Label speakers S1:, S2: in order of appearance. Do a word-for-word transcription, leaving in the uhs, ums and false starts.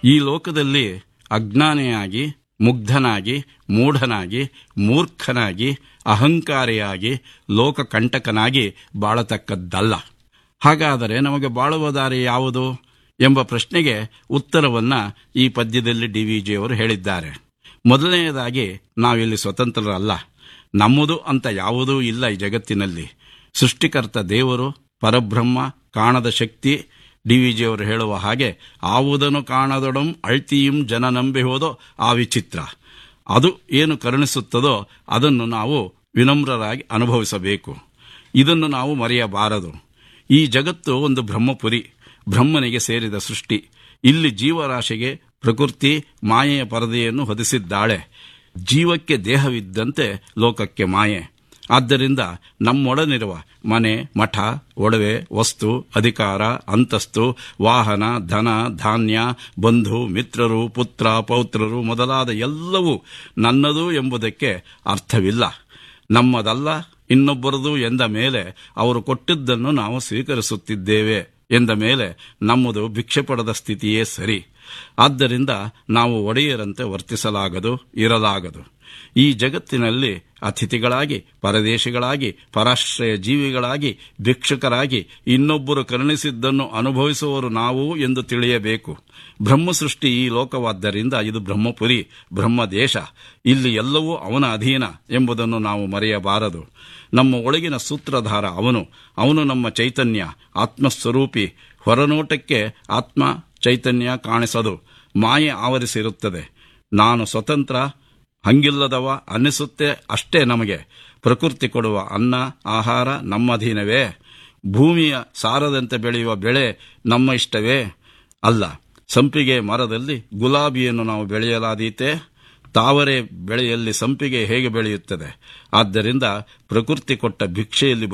S1: ಈ ಲೋಕದಲ್ಲಿ ಅಜ್ಞಾನಿಯಾಗಿ, ಮುಗ್ಧನಾಗಿ, ಮೂಢನಾಗಿ, ಮೂರ್ಖನಾಗಿ, ಅಹಂಕಾರಿಯಾಗಿ, ಲೋಕಕಂಟಕನಾಗಿ ಬಾಳತಕ್ಕದ್ದಲ್ಲ. ಹಾಗಾದರೆ ನಮಗೆ ಬಾಳುವ ದಾರಿ ಯಾವುದು ಎಂಬ ಪ್ರಶ್ನೆಗೆ ಉತ್ತರವನ್ನ ಈ ಪದ್ಯದಲ್ಲಿ ಡಿ ವಿ ಜಿಯವರು ಹೇಳಿದ್ದಾರೆ. ಮೊದಲನೆಯದಾಗಿ, ನಾವಿಲ್ಲಿ ಸ್ವತಂತ್ರರಲ್ಲ. ನಮ್ಮದು ಅಂತ ಯಾವುದೂ ಇಲ್ಲ ಈ ಜಗತ್ತಿನಲ್ಲಿ. ಸೃಷ್ಟಿಕರ್ತ ದೇವರು, ಪರಬ್ರಹ್ಮ, ಕಾಣದ ಶಕ್ತಿ. ಡಿ ವಿ ಜಿಯವರು ಹೇಳುವ ಹಾಗೆ, ಆವುದನ್ನು ಕಾಣದೊಡಂ ಅಳ್ತಿಯಂ ಜನ ನಂಬಿ ಹೋದೋ ಆ ವಿಚಿತ್ರ. ಅದು ಏನು ಕರುಣಿಸುತ್ತದೋ ಅದನ್ನು ನಾವು ವಿನಮ್ರರಾಗಿ ಅನುಭವಿಸಬೇಕು. ಇದನ್ನು ನಾವು ಮರೆಯಬಾರದು. ಈ ಜಗತ್ತು ಒಂದು ಬ್ರಹ್ಮಪುರಿ, ಬ್ರಹ್ಮನಿಗೆ ಸೇರಿದ ಸೃಷ್ಟಿ. ಇಲ್ಲಿ ಜೀವರಾಶಿಗೆ ಪ್ರಕೃತಿ ಮಾಯೆಯ ಪರದೆಯನ್ನು ಹೊದಿಸಿದ್ದಾಳೆ. ಜೀವಕ್ಕೆ ದೇಹವಿದ್ದಂತೆ ಲೋಕಕ್ಕೆ ಮಾಯೆ. ಆದ್ದರಿಂದ ನಮ್ಮೊಡನಿರುವ ಮನೆ, ಮಠ, ಒಡವೆ, ವಸ್ತು, ಅಧಿಕಾರ, ಅಂತಸ್ತು, ವಾಹನ, ಧನ, ಧಾನ್ಯ, ಬಂಧು, ಮಿತ್ರರು, ಪುತ್ರ, ಪೌತ್ರರು ಮೊದಲಾದ ಎಲ್ಲವೂ ನನ್ನದು ಎಂಬುದಕ್ಕೆ ಅರ್ಥವಿಲ್ಲ. ನಮ್ಮದಲ್ಲ, ಇನ್ನೊಬ್ಬರದು ಎಂದ ಮೇಲೆ ಅವರು ಕೊಟ್ಟಿದ್ದನ್ನು ನಾವು ಸ್ವೀಕರಿಸುತ್ತಿದ್ದೇವೆ ಎಂದ ಮೇಲೆ ನಮ್ಮದು ಭಿಕ್ಷೆ ಪಡೆದ ಸ್ಥಿತಿಯೇ ಸರಿ. ಆದ್ದರಿಂದ ನಾವು ಒಡೆಯರಂತೆ ವರ್ತಿಸಲಾಗದು, ಇರಲಾಗದು. ಈ ಜಗತ್ತಿನಲ್ಲಿ ಅತಿಥಿಗಳಾಗಿ, ಪರದೇಶಿಗಳಾಗಿ, ಪರಾಶ್ರಯ ಜೀವಿಗಳಾಗಿ, ಭಿಕ್ಷುಕರಾಗಿ ಇನ್ನೊಬ್ಬರು ಕರುಣಿಸಿದ್ದನ್ನು ಅನುಭವಿಸುವವರು ನಾವು ಎಂದು ತಿಳಿಯಬೇಕು. ಬ್ರಹ್ಮಸೃಷ್ಟಿ ಈ ಲೋಕವಾದ್ದರಿಂದ ಇದು ಬ್ರಹ್ಮಪುರಿ, ಬ್ರಹ್ಮದೇಶ. ಇಲ್ಲಿ ಎಲ್ಲವೂ ಅವನ ಅಧೀನ ಎಂಬುದನ್ನು ನಾವು ಮರೆಯಬಾರದು. ನಮ್ಮ ಒಳಗಿನ ಸೂತ್ರಧಾರ ಅವನು. ಅವನು ನಮ್ಮ ಚೈತನ್ಯ, ಆತ್ಮಸ್ವರೂಪಿ. ಹೊರನೋಟಕ್ಕೆ ಆತ್ಮ ಚೈತನ್ಯ ಕಾಣಿಸದು, ಮಾಯೆ ಆವರಿಸಿರುತ್ತದೆ. ನಾನು ಸ್ವತಂತ್ರ, ಹಂಗಿಲ್ಲದವ ಅನ್ನಿಸುತ್ತೆ ಅಷ್ಟೇ ನಮಗೆ. ಪ್ರಕೃತಿ ಕೊಡುವ ಅನ್ನ, ಆಹಾರ ನಮ್ಮಧೀನವೇ? ಭೂಮಿಯ ಸಾರದಂತೆ ಬೆಳೆಯುವ ಬೆಳೆ ನಮ್ಮ ಇಷ್ಟವೇ? ಅಲ್ಲ. ಸಂಪಿಗೆ ಮರದಲ್ಲಿ ಗುಲಾಬಿಯನ್ನು ನಾವು ಬೆಳೆಯಲಾದೀತೆ? ತಾವರೆ ಬೆಳೆಯಲ್ಲಿ ಸಂಪಿಗೆ ಹೇಗೆ ಬೆಳೆಯುತ್ತದೆ? ಆದ್ದರಿಂದ ಪ್ರಕೃತಿ ಕೊಟ್ಟ ಭಿಕ್ಷೆಯಲ್ಲಿ